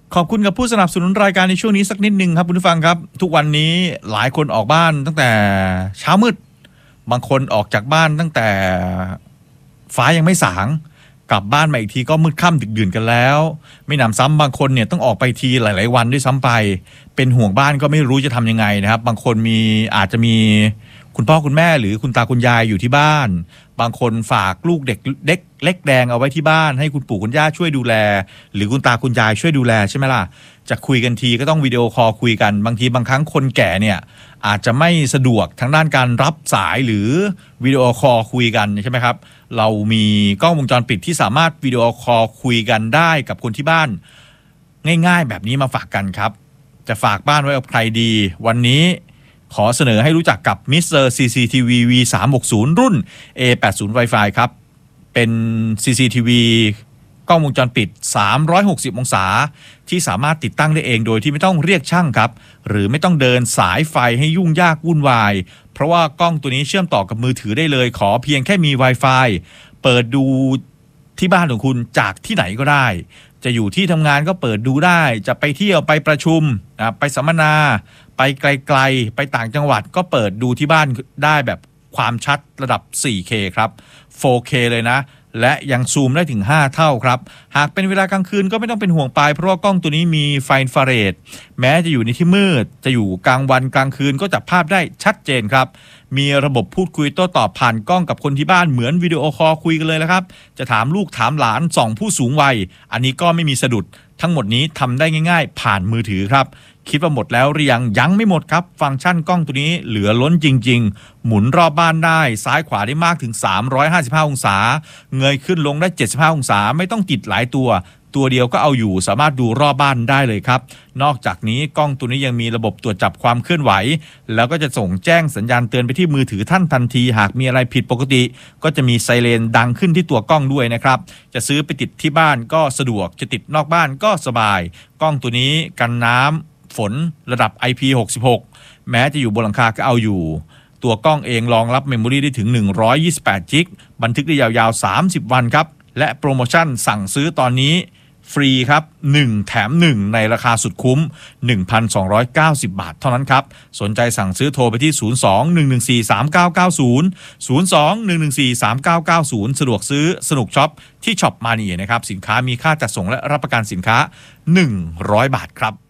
ขอบคุณกับผู้สนับสนุนรายการในช่วงนี้สักนิดนึงครับคุณผู้ฟังครับทุกวันนี้หลายคนออกบ้านตั้งแต่เช้ามืดบางคนออกจากบ้านตั้งแต่ฟ้ายังไม่สางกลับบ้านมาอีกทีก็มืดค่ำดึกดื่นกันแล้วไม่นำซ้ำบางคนเนี่ยต้องออกไปทีหลายๆวันด้วยซ้ำไปเป็นห่วงบ้านก็ไม่รู้จะทำยังไงนะครับบางคนอาจจะมีคุณพ่อคุณแม่หรือคุณตาคุณยายอยู่ที่บ้านบางคนฝากลูกเด็กเล็กแดงเอาไว้ที่บ้านให้คุณปู่คุณย่าช่วยดูแลหรือคุณตาคุณยายช่วยดูแลใช่ไหมล่ะจะคุยกันทีก็ต้องวิดีโอคอลคุยกันบางทีบางครั้งคนแก่เนี่ยอาจจะไม่สะดวกทางด้านการรับสายหรือวิดีโอคอลคุยกันใช่ไหมครับเรามีกล้องวงจรปิดที่สามารถวิดีโอคอลคุยกันได้กับคนที่บ้านง่ายๆแบบนี้มาฝากกันครับจะฝากบ้านไว้กับใครดีวันนี้ขอเสนอให้รู้จักกับ Mr. CCTV V360 รุ่น A80 Wi-Fi ครับเป็น CCTV กล้องวงจรปิด360องศาที่สามารถติดตั้งได้เองโดยที่ไม่ต้องเรียกช่างครับหรือไม่ต้องเดินสายไฟให้ยุ่งยากวุ่นวายเพราะว่ากล้องตัวนี้เชื่อมต่อกับมือถือได้เลยขอเพียงแค่มี Wi-Fi เปิดดูที่บ้านของคุณจากที่ไหนก็ได้จะอยู่ที่ทำงานก็เปิดดูได้จะไปเที่ยวไปประชุมไปสัมมนาไปไกลๆไปต่างจังหวัดก็เปิดดูที่บ้านได้แบบความชัดระดับ 4K ครับ 4K เลยนะและยังซูมได้ถึง5เท่าครับหากเป็นเวลากลางคืนก็ไม่ต้องเป็นห่วงไปเพราะว่ากล้องตัวนี้มีไฟอินฟราเรดแม้จะอยู่ในที่มืดจะอยู่กลางวันกลางคืนก็จับภาพได้ชัดเจนครับมีระบบพูดคุยโต้ตอบผ่านกล้องกับคนที่บ้านเหมือนวิดีโอคอลคุยกันเลยนะครับจะถามลูกถามหลานส่องผู้สูงวัยอันนี้ก็ไม่มีสะดุดทั้งหมดนี้ทำได้ง่ายๆผ่านมือถือครับคิดว่าหมดแล้วหรือยังไม่หมดครับฟังก์ชันกล้องตัวนี้เหลือล้นจริงๆหมุนรอบบ้านได้ซ้ายขวาได้มากถึง355องศาเงยขึ้นลงได้75องศาไม่ต้องติดหลายตัวเดียวก็เอาอยู่สามารถดูรอบบ้านได้เลยครับนอกจากนี้กล้องตัวนี้ยังมีระบบตรวจจับความเคลื่อนไหวแล้วก็จะส่งแจ้งสัญญาณเตือนไปที่มือถือท่านทันทีหากมีอะไรผิดปกติก็จะมีไซเรนดังขึ้นที่ตัวกล้องด้วยนะครับจะซื้อไปติดที่บ้านก็สะดวกจะติดนอกบ้านก็สบายกล้องตัวนี้กันน้ำฝนระดับ IP66 แม้จะอยู่บนหลังคาก็เอาอยู่ตัวกล้องเองรองรับเมมโมรีได้ถึง128 จิกบันทึกได้ยาวๆ30วันครับและโปรโมชั่นสั่งซื้อตอนนี้ฟรีครับ1แถม1ในราคาสุดคุ้ม 1,290 บาทเท่านั้นครับสนใจสั่งซื้อโทรไปที่02-114-3990 02-114-3990สะดวกซื้อสนุกช็อปที่ช็อปมานีนะครับสินค้ามีค่าจัดส่งและรับประกันสินค้า100 บาทครับ